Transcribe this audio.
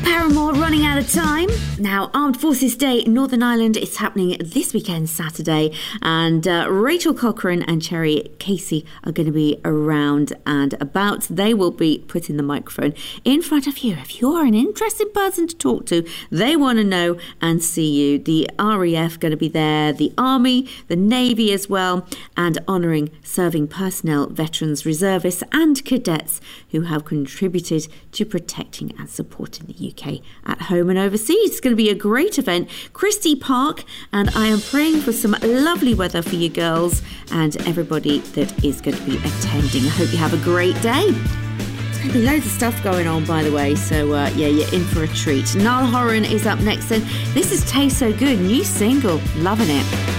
Paramore running out of time. Now, Armed Forces Day Northern Ireland is happening this weekend, Saturday, and Rachel Cochrane and Cherry Casey are going to be around and about. They will be putting the microphone in front of you. If you are an interested person to talk to, they want to know and see you. The RAF going to be there, the Army, the Navy as well, and honouring serving personnel, veterans, reservists and cadets who have contributed to protecting and supporting the UK at home and overseas. It's going to be a great event. Christie Park, and I am praying for some lovely weather for you girls and everybody that is going to be attending. I hope you have a great day. There's going to be loads of stuff going on, by the way, so yeah, you're in for a treat. Niall Horan is up next, and this is Taste So Good, new single, loving it.